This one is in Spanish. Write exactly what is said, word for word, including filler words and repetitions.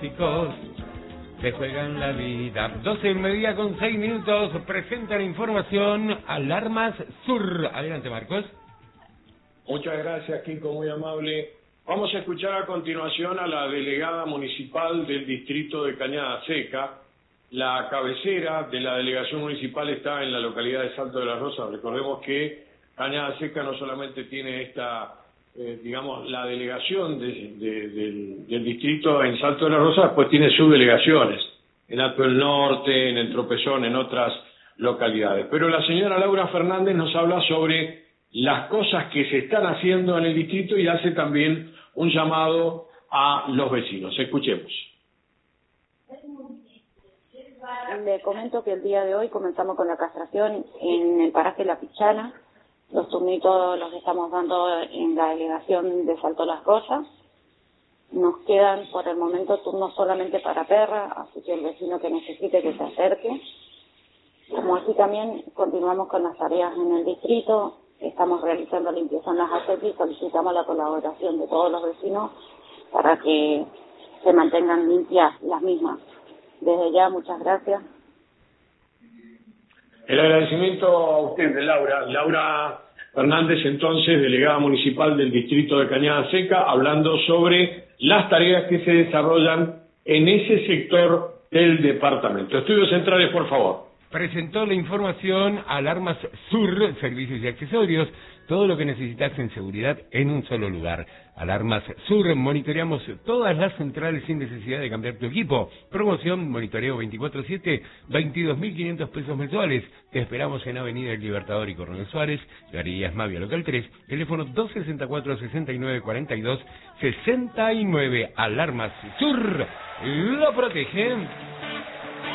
músicos se juegan la vida. doce del mediodía con seis minutos. Presentan información Alarmas Sur. Adelante, Marcos. Muchas gracias, Kiko, muy amable. Vamos a escuchar a continuación a la delegada municipal del distrito de Cañada Seca. La cabecera de la delegación municipal está en la localidad de Salto de las Rosas. Recordemos que Cañada Seca no solamente tiene esta, eh, digamos, la delegación de, de, del, del distrito en Salto de las Rosas, pues tiene subdelegaciones en Alto del Norte, en el Tropezón, en otras localidades. Pero la señora Laura Fernández nos habla sobre las cosas que se están haciendo en el distrito y hace también un llamado a los vecinos. Escuchemos. Le comento que el día de hoy comenzamos con la castración en el paraje La Pichana. Los turnitos los estamos dando en la delegación de Salto Las Rosas. Nos quedan por el momento turnos solamente para perra, así que el vecino que necesite que se acerque. Como así también continuamos con las tareas en el distrito, estamos realizando limpieza en las acequias y solicitamos la colaboración de todos los vecinos para que se mantengan limpias las mismas. Desde ya, muchas gracias. El agradecimiento a usted, Laura. Laura Fernández, entonces, delegada municipal del distrito de Cañada Seca, hablando sobre las tareas que se desarrollan en ese sector del departamento. Estudios centrales, por favor. Presentó la información Alarmas Sur, servicios y accesorios, todo lo que necesitas en seguridad en un solo lugar. Alarmas Sur, monitoreamos todas las centrales sin necesidad de cambiar tu equipo. Promoción, monitoreo veinticuatro siete, veintidós mil quinientos pesos mensuales. Te esperamos en Avenida El Libertador y Coronel Suárez, Galerías Mavia Local tres, teléfono dos sesenta y cuatro, sesenta y nueve cuarenta y dos, sesenta y nueve. Alarmas Sur, lo protege.